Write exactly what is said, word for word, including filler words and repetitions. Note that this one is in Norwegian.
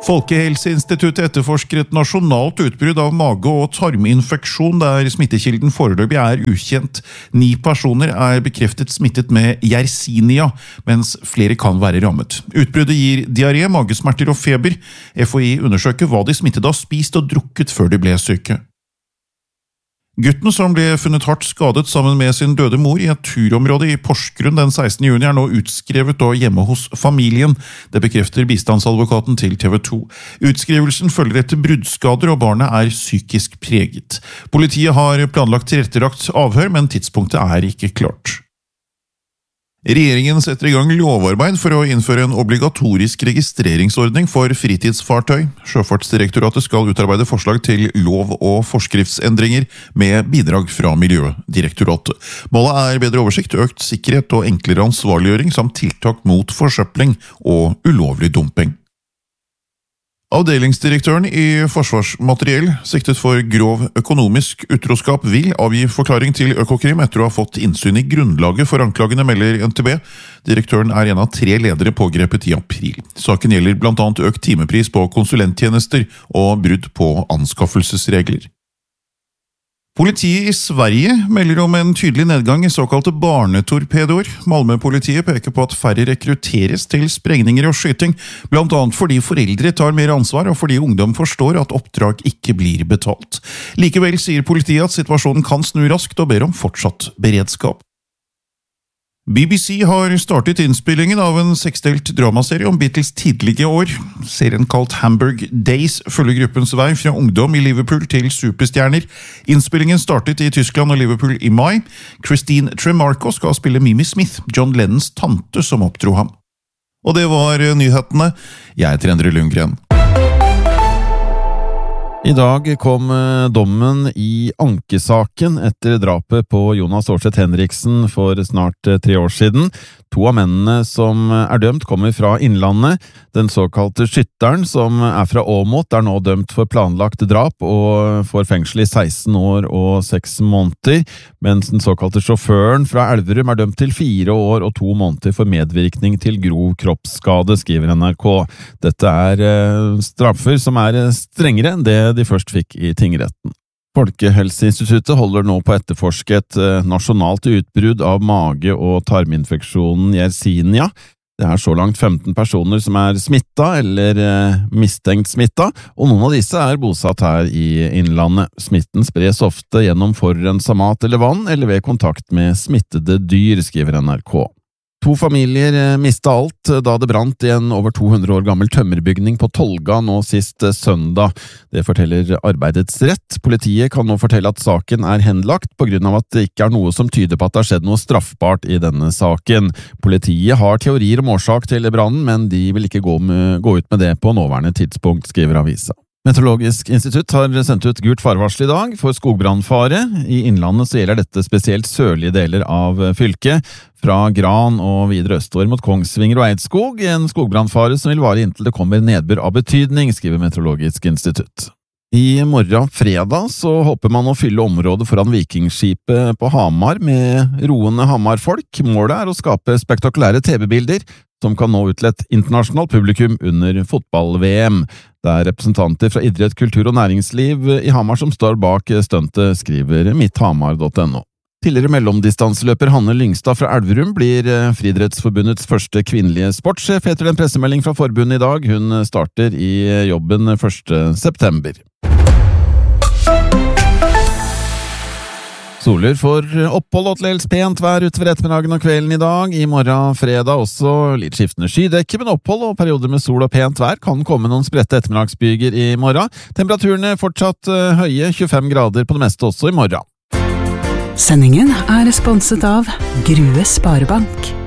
Folkehelseinstituttet etterforsker et nasjonalt utbrudd av mage- og tarminfeksjon der smittekilden foreløpig er ukjent. Ni personer er bekreftet smittet med Yersinia, mens flere kan være rammet. Utbruddet gir diaré, magesmerter og feber. F H I undersøker hva de smittede har spist og drukket før de ble syke. Gutten som ble funnet hardt skadet sammen med sin døde mor i et turområde i Porsgrunn den sekstende juni er nå utskrevet og hjemme hos familien. Det bekrefter bistandsadvokaten til T V to. Utskrivelsen følger etter bruddskader og barnet er psykisk preget. Politiet har planlagt tilrettelagt avhør, men tidspunktet er ikke klart. Regjeringen setter i gang lovarbeid for å innføre en obligatorisk registreringsordning for fritidsfartøy. Sjøfartsdirektoratet skal utarbeide forslag til lov- og forskriftsendringer med bidrag fra Miljødirektoratet. Målet er bedre oversikt, økt sikkerhet og enklere ansvarliggjøring samt tiltak mot forsøpling og ulovlig dumping. Avdelingsdirektøren i Forsvarsmateriell, siktet for grov økonomisk utroskap, vil avgi forklaring til Økokrim etter å ha fått innsyn i grunnlaget for anklagene, melder N T B. Direktøren er en av tre ledere pågrepet i april. Saken gjelder blant annet økt timepris på konsulenttjenester og brudd på anskaffelsesregler. Politiet i Sverige melder om en tydelig nedgang i såkalte barnetorpedoer. Malmö-politiet peker på at færre rekrutteres til sprengninger og skyting, blant annet fordi foreldre tar mer ansvar og fordi ungdom forstår at oppdrag ikke blir betalt. Likevel sier politiet at situasjonen kan snu raskt og ber om fortsatt beredskap. B B C har startet innspillingen av en seksdelt dramaserie om Beatles tidlige år. Serien kalt Hamburg Days følger gruppens vei fra ungdom i Liverpool til superstjerner. Innspillingen startet i Tyskland og Liverpool i mai. Christine Tremarco skal spille Mimi Smith, John Lennons tante som oppdro ham. Og det var nyhetene. Jeg heter Endre Lundgren. I dag kom dommen i ankesaken etter drapet på Jonas Årseth Henriksen for snart tre år siden. To av mennene som er dømt kommer fra Innlandet. Den såkalte skytteren, som er fra Åmot, er nå dømt for planlagt drap og får fengsel i seksten år og seks måneder, mens den såkalte sjåføren fra Elverum er dømt til fire år og to måneder for medvirkning til grov kroppsskade, skriver N R K. Dette er straffer som er strengere enn det de først fikk i tingretten. Folkehelseinstituttet holder nå på å etterforske et nasjonalt utbrudd av mage- og tarminfeksjonen Yersinia. Det er så langt femten personer som er smittet eller mistenkt smittet, og noen av disse er bosatt her i Innlandet. Smitten spres ofte gjennom forurenset mat eller vann, eller ved kontakt med smittede dyr, skriver N R K. To familier mistet alt da det brant i en over to hundre år gammel tømmerbygning på Tolga nå sist søndag. Det forteller Arbeidets Rett. Politiet kan nå fortelle at saken er henlagt på grunn av at det ikke er noe som tyder på at det har skjedd noe straffbart i denne saken. Politiet har teorier om årsak til brannen, men de vil ikke gå, med, gå ut med det på nåværende tidspunkt, skriver avisa. Meteorologisk institutt har sendt ut gult farevarsel i dag for skogbrannfare. I Innlandet så gjelder dette spesielt sørlige deler av fylket, fra Gran og videre østover mot Kongsvinger og Eidskog, en skogbrannfare som vil vare inntil det kommer nedbør av betydning, skriver Meteorologisk institutt. I morgen fredag så håper man å fylle området foran vikingskipet på Hamar med roende Hamar-folk. Målet er å skape spektakulære T V-bilder som kan nå ut til et internasjonalt publikum under fotball-V M. Det er representanter fra idrett, kultur og næringsliv i Hamar som står bak stuntet, skriver midthamar punktum no. Tidligere mellomdistanseløper Hanne Lyngstad fra Elverum blir Friidrettsforbundets første kvinnelige sportssjef etter en pressemelding fra forbundet i dag. Hun starter i jobben første september. Soler for opphold og til dels pent vær utover ettermiddagen og kvelden i dag. I morgen fredag også litt skiftende skydekke, men opphold og perioder med sol og pent vær kan komme noen spredte ettermiddagsbyger i morgen. Temperaturene fortsatt høye, tjuefem grader på det meste også i morgen. Sendingen er sponset av Grue Sparebank.